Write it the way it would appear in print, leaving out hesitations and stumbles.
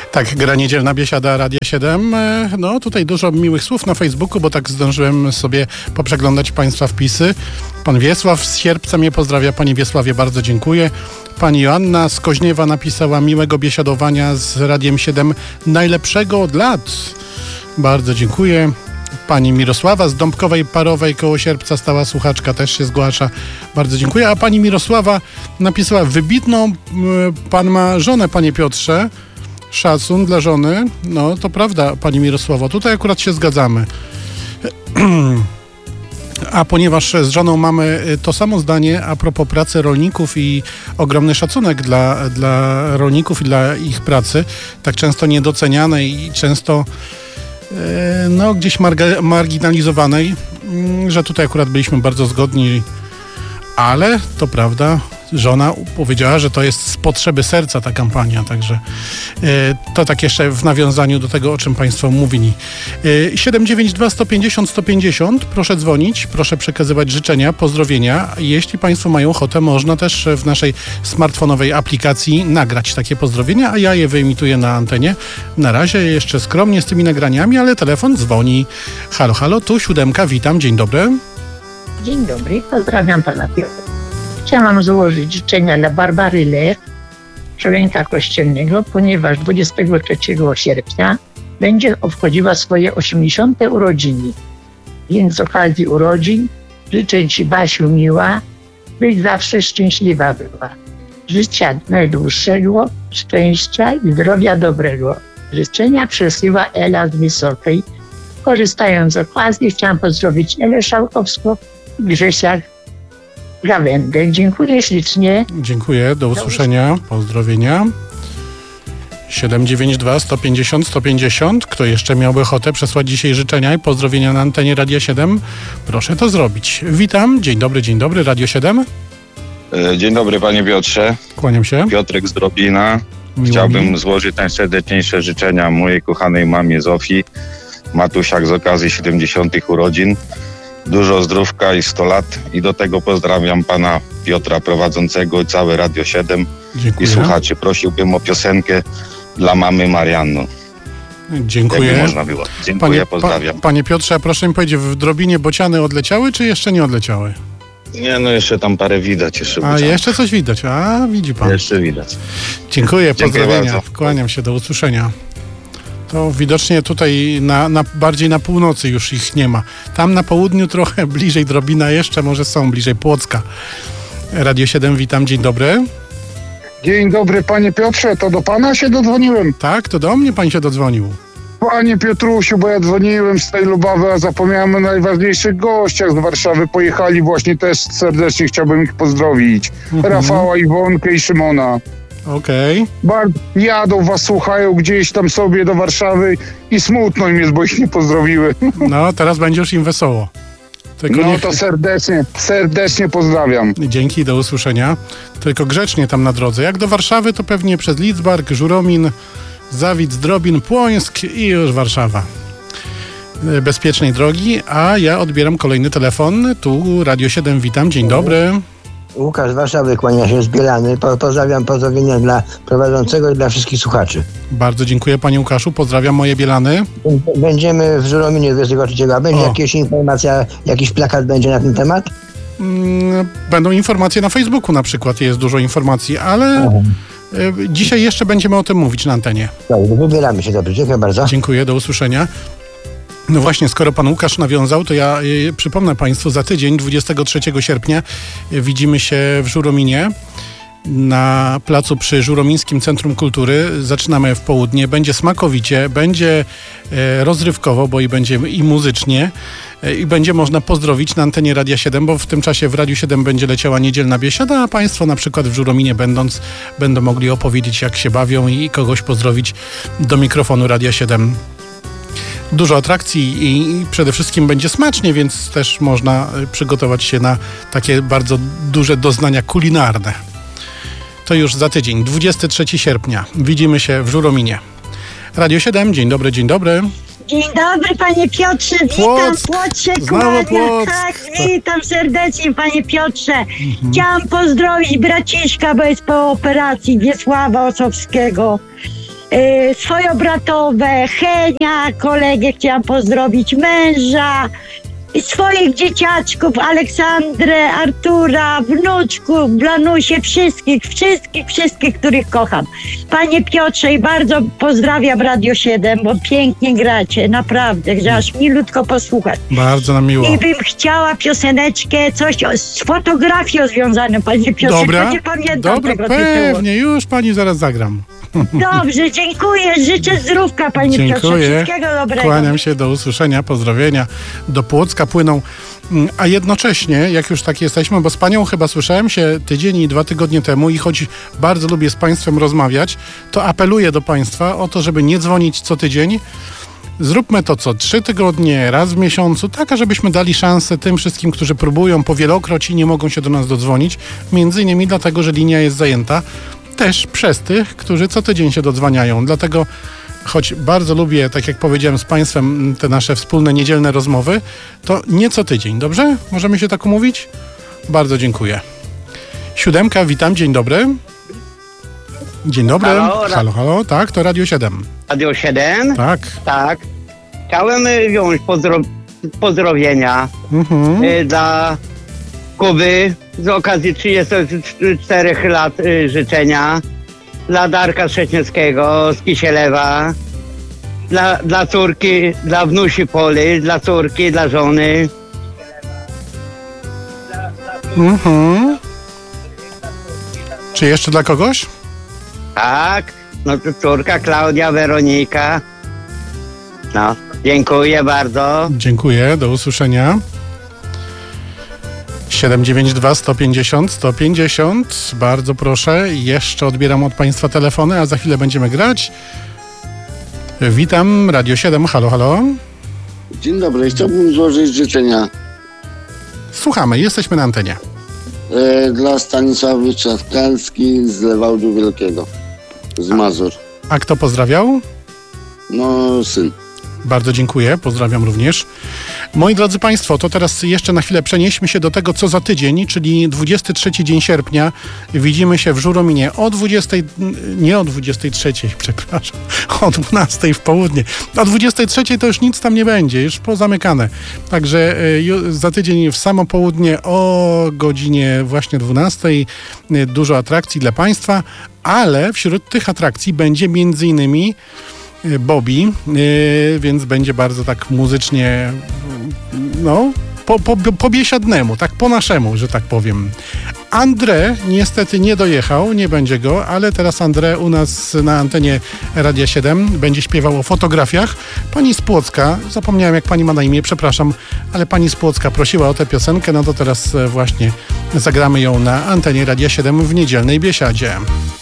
Tak, gra niedzielna biesiada Radia 7. No tutaj dużo miłych słów na Facebooku, bo tak zdążyłem sobie poprzeglądać Państwa wpisy. Pan Wiesław z Sierpca mnie pozdrawia. Pani Wiesławie, bardzo dziękuję. Pani Joanna z Koźniewa napisała: miłego biesiadowania z Radiem 7, najlepszego od lat. Bardzo dziękuję. Pani Mirosława z Dąbkowej Parowej koło Sierpca, stała słuchaczka, też się zgłasza. Bardzo dziękuję. A pani Mirosława napisała: wybitną pan ma żonę, panie Piotrze. Szacun dla żony. No to prawda, pani Mirosławo. Tutaj akurat się zgadzamy. A ponieważ z żoną mamy to samo zdanie a propos pracy rolników i ogromny szacunek dla rolników i dla ich pracy, tak często niedocenianej i często no, gdzieś marginalizowanej, że tutaj akurat byliśmy bardzo zgodni, ale to prawda, żona powiedziała, że to jest z potrzeby serca ta kampania, także to tak jeszcze w nawiązaniu do tego, o czym Państwo mówili. 792 150 150, proszę dzwonić, proszę przekazywać życzenia, pozdrowienia. Jeśli Państwo mają ochotę, można też w naszej smartfonowej aplikacji nagrać takie pozdrowienia, a ja je wyemituję na antenie. Na razie jeszcze skromnie z tymi nagraniami, ale telefon dzwoni. Halo, halo, tu 7, witam, dzień dobry. Dzień dobry, pozdrawiam pana Piotra. Chciałam złożyć życzenia dla Barbary Lech, członka kościelnego, ponieważ 23 sierpnia będzie obchodziła swoje 80. urodziny. Więc z okazji urodzin życzę ci, Basiu, miła, byś zawsze szczęśliwa była. Życia najdłuższego, szczęścia i zdrowia dobrego. Życzenia przesyła Ela z Wysokiej. Korzystając z okazji, chciałam pozdrowić Elę Szałkowską i Grzesia Gawędę. Dziękuję ślicznie. Dziękuję, do usłyszenia, pozdrowienia. 792 150 150. Kto jeszcze miałby ochotę przesłać dzisiaj życzenia i pozdrowienia na antenie Radia 7, proszę to zrobić. Witam, dzień dobry, Radio 7. Dzień dobry, panie Piotrze. Kłaniam się. Piotrek z Drobina. Chciałbym złożyć najserdeczniejsze życzenia mojej kochanej mamie Zofii, Matusiak, z okazji 70. urodzin. Dużo zdrówka i 100 lat. I do tego pozdrawiam pana Piotra prowadzącego i całe Radio 7. Dziękuję. I słuchaczy. Prosiłbym o piosenkę dla mamy Marianny. Dziękuję. Jakby można było. Dziękuję, pozdrawiam. Panie Piotrze, proszę mi powiedzieć, w Drobinie bociany odleciały, czy jeszcze nie odleciały? Nie, no jeszcze tam parę widać. Jeszcze coś widać. A, widzi pan. Jeszcze widać. Dziękuję, pozdrowienia. Bardzo. Kłaniam się, do usłyszenia. To widocznie tutaj bardziej na północy już ich nie ma. Tam na południu trochę bliżej Drobina jeszcze, może są bliżej Płocka. Radio 7, witam, dzień dobry. Dzień dobry, panie Piotrze, to do pana się dodzwoniłem? Tak, to do mnie pan się dodzwonił. Panie Piotrusiu, bo ja dzwoniłem z tej Lubawy, a zapomniałem o najważniejszych gościach z Warszawy. Pojechali właśnie, też serdecznie chciałbym ich pozdrowić. Rafała, Iwonkę i Szymona. Okej. Jadą was, słuchają gdzieś tam sobie do Warszawy i smutno im jest, bo ich nie pozdrowiły. No, teraz będzie już im wesoło. Tylko No to serdecznie pozdrawiam. Dzięki, do usłyszenia. Tylko grzecznie tam na drodze. Jak do Warszawy, to pewnie przez Lidzbark, Żuromin, Zawidz, Drobin, Płońsk i już Warszawa. Bezpiecznej drogi, a ja odbieram kolejny telefon. Tu Radio 7, witam, dzień dobry. Łukasz z Warszawy, kłania się z Bielany. Pozdrawiam, pozdrowienia dla prowadzącego i dla wszystkich słuchaczy. Bardzo dziękuję, panie Łukaszu, pozdrawiam moje Bielany. Będziemy w Żurominie 23, a będzie jakaś informacja, jakiś plakat będzie na ten temat? Będą informacje na Facebooku na przykład, jest dużo informacji, ale dzisiaj jeszcze będziemy o tym mówić na antenie. Dobrze, wybieramy się, dobrze, dziękuję bardzo. Dziękuję, do usłyszenia. No właśnie, skoro pan Łukasz nawiązał, to ja przypomnę państwu, za tydzień, 23 sierpnia, widzimy się w Żurominie na placu przy Żuromińskim Centrum Kultury. Zaczynamy w południe, będzie smakowicie, będzie rozrywkowo, bo i będzie i muzycznie, i będzie można pozdrowić na antenie Radia 7, bo w tym czasie w Radiu 7 będzie leciała niedzielna biesiada, a państwo na przykład w Żurominie będąc, będą mogli opowiedzieć, jak się bawią i kogoś pozdrowić do mikrofonu Radia 7. Dużo atrakcji i przede wszystkim będzie smacznie, więc też można przygotować się na takie bardzo duże doznania kulinarne. To już za tydzień, 23 sierpnia. Widzimy się w Żurominie. Radio 7, dzień dobry, dzień dobry. Dzień dobry, panie Piotrze, witam, Płock się kłania. Tak, witam serdecznie, panie Piotrze. Chciałam pozdrowić braciszka, bo jest po operacji, Wiesława Osowskiego. swoje bratowe, Henia, kolegę chciałam pozdrowić, męża, i swoich dzieciaczków, Aleksandrę, Artura, wnuczków, Blanusie, wszystkich, których kocham. Panie Piotrze, i bardzo pozdrawiam Radio 7, bo pięknie gracie, naprawdę, że aż milutko posłuchać. Bardzo nam miło. I bym chciała pioseneczkę, coś z fotografią związaną, panie Piotrze. Dobra, Nie pamiętam dobra, tego pewnie, już pani zaraz zagram. Dobrze, dziękuję, życzę zdrówka, panie Piotrze, Dziękuję. wszystkiego dobrego. Kłaniam się, do usłyszenia, pozdrowienia. Do Płocka płyną, a jednocześnie, jak już tak jesteśmy, bo z panią chyba słyszałem się tydzień i 2 tygodnie temu i choć bardzo lubię z państwem rozmawiać, to apeluję do państwa o to, żeby nie dzwonić co tydzień. Zróbmy to co 3 tygodnie, raz w miesiącu, tak, żebyśmy dali szansę tym wszystkim, którzy próbują powielokroć i nie mogą się do nas dodzwonić, między innymi dlatego, że linia jest zajęta, też przez tych, którzy co tydzień się dodzwaniają. Dlatego, choć bardzo lubię, tak jak powiedziałem, z państwem te nasze wspólne niedzielne rozmowy, to nie co tydzień, dobrze? Możemy się tak umówić? Bardzo dziękuję. 7, witam, dzień dobry. Dzień dobry. Halo, tak, to Radio 7. Radio 7? Tak. Tak. Chciałem wziąć pozdrowienia dla Kuby z okazji 34 lat życzenia, dla Darka Szczecińskiego z Kisielewa, dla córki, dla wnusi Poli, dla córki, dla żony. Czy jeszcze dla kogoś? Tak, no to córka Klaudia, Weronika. No, dziękuję bardzo. Dziękuję, do usłyszenia. 792 150 150. Bardzo proszę, jeszcze odbieram od państwa telefony, a za chwilę będziemy grać. Witam, Radio 7, halo. Dzień dobry, chciałbym złożyć życzenia. Słuchamy, jesteśmy na antenie. Dla Stanisławy Czaskalski z Lewałdu Wielkiego, z Mazur. A kto pozdrawiał? No, syn. Bardzo dziękuję, pozdrawiam również. Moi drodzy Państwo, to teraz jeszcze na chwilę przenieśmy się do tego, co za tydzień, czyli 23 dzień sierpnia. Widzimy się w Żurominie o 20, nie o 23, przepraszam, o 12 w południe. O 23 to już nic tam nie będzie, już pozamykane. Także za tydzień w samo południe o godzinie właśnie 12 dużo atrakcji dla Państwa, ale wśród tych atrakcji będzie między innymi Bobby, więc będzie bardzo tak muzycznie, no, po biesiadnemu, tak po naszemu, że tak powiem. André niestety nie dojechał, nie będzie go, ale teraz André u nas na antenie Radia 7 będzie śpiewał o fotografiach. Pani z Płocka, zapomniałem jak pani ma na imię, przepraszam, ale pani z Płocka prosiła o tę piosenkę, no to teraz właśnie zagramy ją na antenie Radia 7 w niedzielnej biesiadzie.